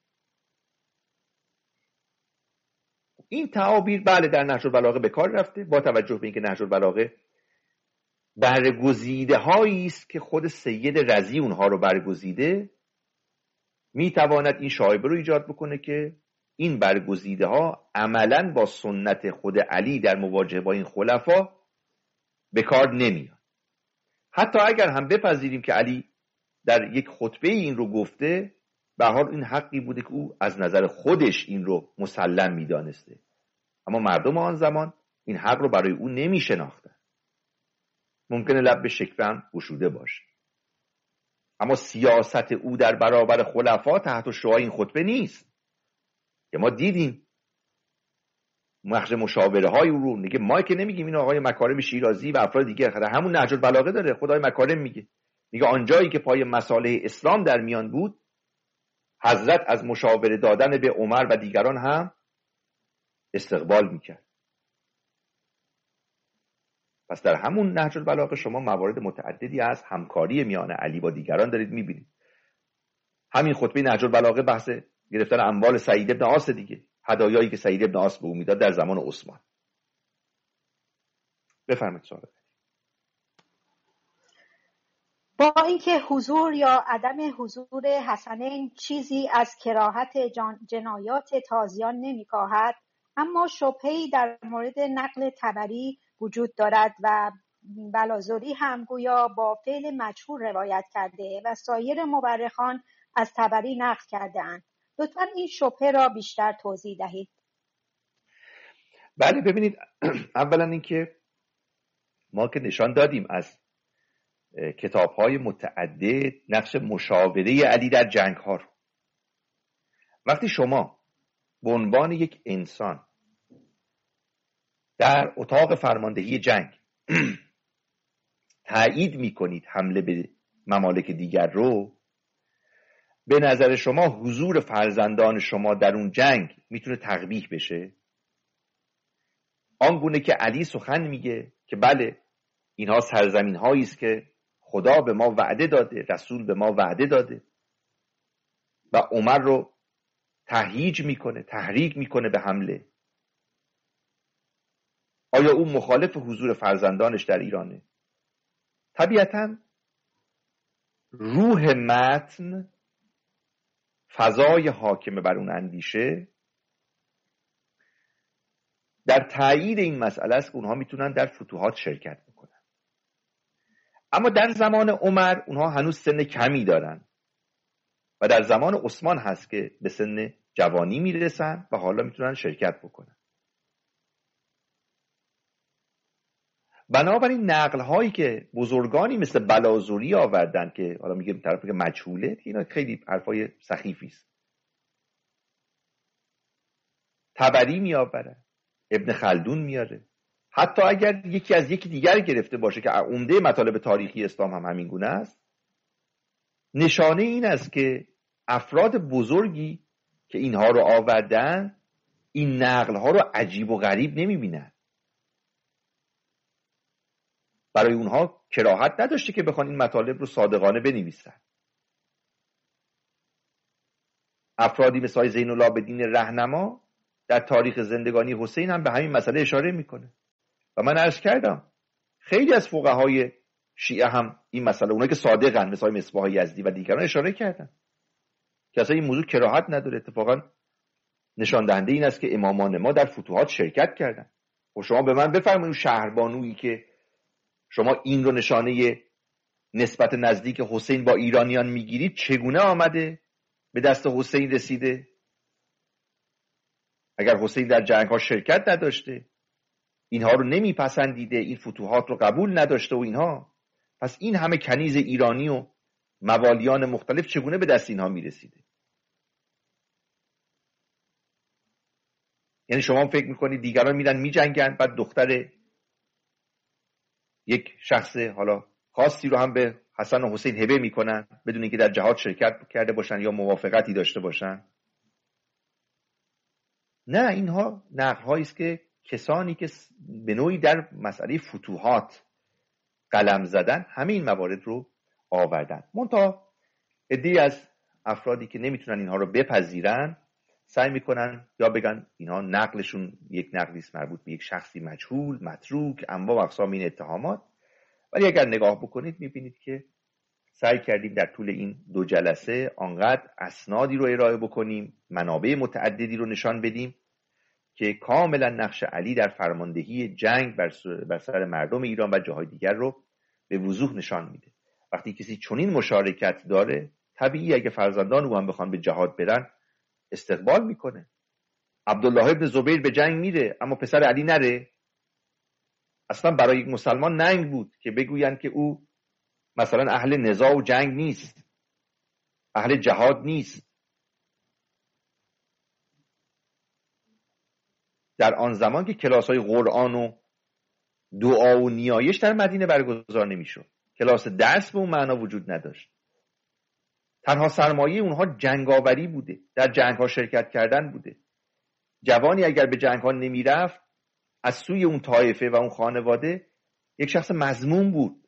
این تعابیر بله در نهج البلاغه به کار رفته، با توجه به اینکه نهج البلاغه برگزیده هایی است که خود سید رضی اونها رو برگزیده، میتواند این شایبه رو ایجاد بکنه که این برگزیده ها عملاً با سنت خود علی در مواجهه با این خلفا به کار نمیاد. حتی اگر هم بپذیریم که علی در یک خطبه این رو گفته، به هر حال این حقی بوده که او از نظر خودش این رو مسلم میدانسته، اما مردم آن زمان این حق رو برای او نمی شناختن. ممکنه لب به شکوه هم گشوده باشه، اما سیاست او در برابر خلفا تحت شعاع این خطبه نیست که ما دیدیم مخرج مشاوره های او رو. میگه ما که نمیگیم این آقای مکارم شیرازی و افراد دیگه، همون نهج البلاغه داره، خدای مکارم میگه میگه آنجایی که پای مصالح اسلام در میان بود، حضرت از مشاوره دادن به عمر و دیگران هم استقبال میکرد. پس در همون نهج البلاغه شما موارد متعددی از همکاری میان علی با دیگران دارید میبینید. همین خطبه نهج البلاغه بحث گرفتن اموال سعید ابن عاص دیگه، هدایایی که سعید ابن عاص به او میداد در زمان عثمان. بفرمایید سوال. با اینکه حضور یا عدم حضور حسنین چیزی از کراهت جنایات تازیان نمی‌کاهد، اما شبهه‌ای در مورد نقل طبری وجود دارد و بلازوری هم گویا با فعل مجهول روایت کرده و سایر مورخان از طبری نقل کرده‌اند. لطفاً این شبهه را بیشتر توضیح دهید. بله ببینید، اولا اینکه ما که نشان دادیم از کتاب‌های متعدد نقش مشاوره علی در جنگ‌ها رو. وقتی شما به عنوان یک انسان در اتاق فرماندهی جنگ تایید می‌کنید حمله به ممالک دیگر رو، به نظر شما حضور فرزندان شما در اون جنگ میتونه تقبیح بشه؟ آنگونه که علی سخن میگه که بله اینها سرزمین هایی است که خدا به ما وعده داده، رسول به ما وعده داده، و عمر رو تهییج میکنه، تحریک میکنه به حمله. آیا او مخالف حضور فرزندانش در ایرانه؟ طبیعتاً روح متن، فضای حاکم بر اون اندیشه در تایید این مسئله است که اونها میتونن در فتوحات شرکت بکنن. اما در زمان عمر اونها هنوز سن کمی دارن و در زمان عثمان هست که به سن جوانی میرسن و حالا میتونن شرکت بکنن. بنابراین نقل هایی که بزرگانی مثل بلازوری آوردن که حالا میگه طرف که مجهوله، اینا خیلی حرفای سخیفی است. طبری میآوره، ابن خلدون میاره، حتی اگر یکی از یکی دیگر گرفته باشه که عمده مطالب تاریخی اسلام هم همین گونه است، نشانه این است که افراد بزرگی که اینها رو آوردن این نقل ها رو عجیب و غریب نمیبینن. برای اونها کراهت نداشته که بخوان این مطالب رو صادقانه بنویسن. افرادی مثل زین العابدین رهنما در تاریخ زندگانی حسین هم به همین مسئله اشاره میکنه و من عرض کردم خیلی از فقهای شیعه هم این مسئله، اونایی که صادقن مثل مصباح یزدی و دیگران، اشاره کردن که اصلا این موضوع کراهت نداره. اتفاقا نشان دهنده این است که امامان ما در فتوحات شرکت کردن. و شما به من بفرمایید شهربانویی که شما این رو نشانه نسبت نزدیک حسین با ایرانیان میگیرید چگونه آمده به دست حسین رسیده؟ اگر حسین در جنگ ها شرکت نداشته، اینها رو نمیپسندیده، این فتوحات رو قبول نداشته و اینها، پس این همه کنیز ایرانی و موالیان مختلف چگونه به دست اینها میرسیده؟ یعنی شما فکر میکنید دیگران میرن میجنگن بعد دختر یک شخص حالا خاصی رو هم به حسن و حسین هبه میکنن بدون اینکه در جهاد شرکت کرده باشن یا موافقتی داشته باشن؟ نه، اینها نقل‌هایی است که کسانی که به نوعی در مسئله فتوحات قلم زدن همین موارد رو آوردن. منتها عده‌ای از افرادی که نمیتونن اینها رو بپذیرن سعی میکنن یا بگن اینها نقلشون یک نقلی است مربوط به یک شخصی مجهول، متروک، انواع و اقسام این اتهامات. ولی اگر نگاه بکنید میبینید که سعی کردیم در طول این دو جلسه آنقدر اسنادی رو ارائه بکنیم، منابع متعددی رو نشان بدیم که کاملا نقش علی در فرماندهی جنگ بر سر مردم ایران و جاهای دیگر رو به وضوح نشان میده. وقتی کسی چنین مشارکت داره طبیعی اگه فرزندان او هم بخوان به جهاد برن استقبال میکنه. عبدالله ابن زبیر به جنگ میره اما پسر علی نره. اصلا برای یک مسلمان ننگ بود که بگویند که او مثلا اهل نزاع و جنگ نیست، اهل جهاد نیست. در آن زمان که کلاس‌های قرآن و دعا و نیایش در مدینه برگزار نمی‌شد، کلاس درس به اون معنا وجود نداشت. تنها سرمایه اونها جنگاوری بوده، در جنگ‌ها شرکت کردن بوده. جوانی اگر به جنگ‌ها نمی‌رفت از سوی اون طایفه و اون خانواده یک شخص مذموم بود،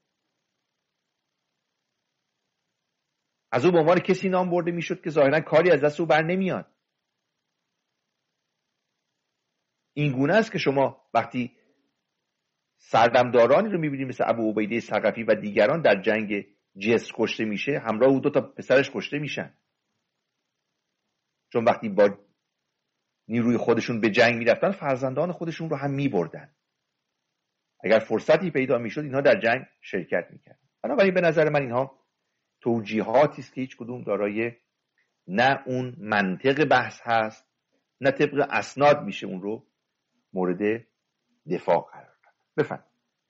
از او به عنوان کسی نام برده میشد که ظاهرا کاری از دست او بر نمیاد. این گونه است که شما وقتی سردمدارانی رو میبینید مثل ابو عبیده ثقفی و دیگران در جنگ جسر کشته میشه، همراه او دو تا پسرش کشته میشن، چون وقتی با نیروی خودشون به جنگ میرفتن فرزندان خودشون رو هم میبردن. اگر فرصتی پیدا میشد اینها در جنگ شرکت میکردن. بنابراین به نظر من اینها توجیهاتی است که هیچ کدوم دارای نه اون منطق بحث هست نه طبق اسناد میشه اون رو مورد دفاع قرار داد. بفرمایید.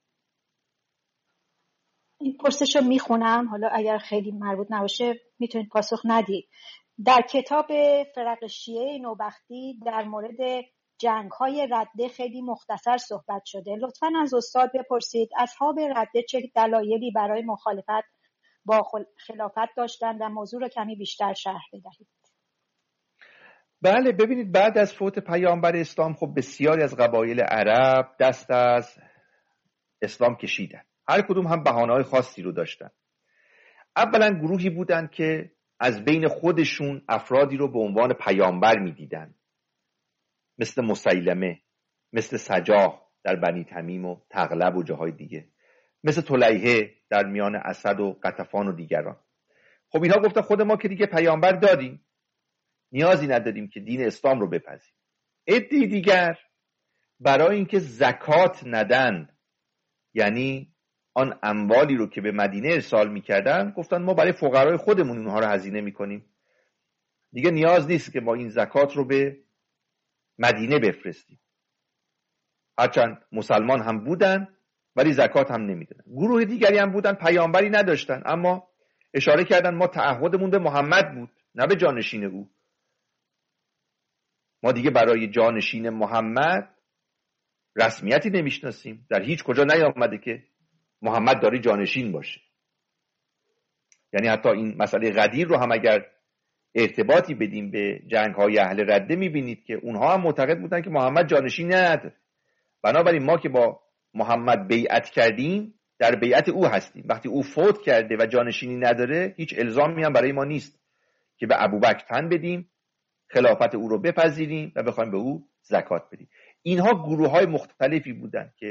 این پرسش رو میخونم، حالا اگر خیلی مربوط نباشه میتونید پاسخ ندید. در کتاب فرق شیعه نوبختی در مورد جنگ‌های رده خیلی مختصر صحبت شده. لطفاً از استاد بپرسید اصحاب رده چه دلایلی برای مخالفت با خلافت داشتند و موضوع رو کمی بیشتر شرح بدهید. بله، ببینید بعد از فوت پیامبر اسلام خب بسیاری از قبایل عرب دست از اسلام کشیدن. هر کدوم هم بهانه‌های خاصی رو داشتن. اولا گروهی بودن که از بین خودشون افرادی رو به عنوان پیامبر می‌دیدن، مثل مسیلمه، مثل سجاح در بنی تمیم و تغلب و جاهای دیگه، مثل طلیحه در میان اسد و قطفان و دیگران. خب اینها گفتن خود ما که دیگه پیامبر دادیم، نیازی نداریم که دین اسلام رو بپذیریم. عده‌ای دیگر برای اینکه زکات ندن، یعنی آن اموالی رو که به مدینه ارسال میکردن، گفتن ما برای فقرای خودمون اونها رو هزینه میکنیم، دیگه نیاز نیست که ما این زکات رو به مدینه بفرستیم. هرچند مسلمان هم بودن ولی زکات هم نمیدادن. گروه دیگری هم بودن پیامبری نداشتن اما اشاره کردن ما تعهدمون به محمد بود نه به جانشین او. ما دیگه برای جانشین محمد رسمیتی نمیشناسیم، در هیچ کجا نیامده که محمد داره جانشین باشه. یعنی حتی این مسئله غدیر رو هم اگر ارتباطی بدیم به جنگ های اهل رده میبینید که اونها هم معتقد بودن که محمد جانشین نداره. بنابراین ما که با محمد بیعت کردیم در بیعت او هستیم. وقتی او فوت کرده و جانشینی نداره هیچ الزامی هم برای ما نیست که به ابوبکر تن بدیم، خلافت او رو بپذیریم و بخوایم به او زکات بدیم. اینها گروه های مختلفی بودن که